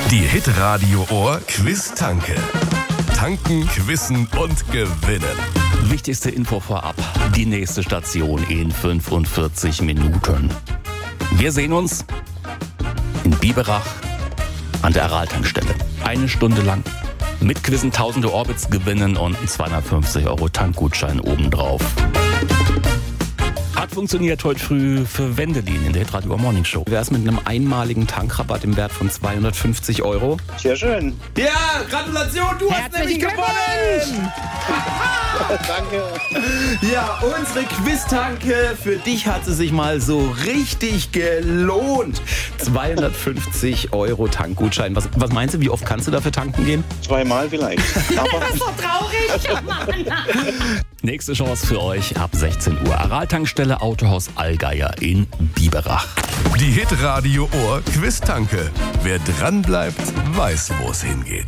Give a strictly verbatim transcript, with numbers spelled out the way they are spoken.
Die Hitradio Ohr Quiz-Tanke. Tanken, quizzen und gewinnen. Wichtigste Info vorab. Die nächste Station in fünfundvierzig Minuten. Wir sehen uns in Biberach an der Aral-Tankstelle. Eine Stunde lang mit Quizzen tausende Orbits gewinnen und einen zweihundertfünfzig Euro Tankgutschein obendrauf. Hat funktioniert heute früh für Wendelin in der Hitradio Morning Show. Wer ist mit einem einmaligen Tankrabatt im Wert von zweihundertfünfzig Euro? Sehr schön. Ja, Gratulation, du hast nämlich gewonnen! Danke. Ja, unsere Quiz-Tanke, für dich hat sie sich mal so richtig gelohnt. zweihundertfünfzig Euro Tankgutschein. Was, was meinst du, wie oft kannst du dafür tanken gehen? Zweimal vielleicht. Aber Das ist so traurig. Nächste Chance für euch ab sechzehn Uhr. Aral-Tankstelle Autohaus Allgeier in Biberach. Die Hitradio Ohr Quiz-Tanke. Wer dranbleibt, weiß, wo es hingeht.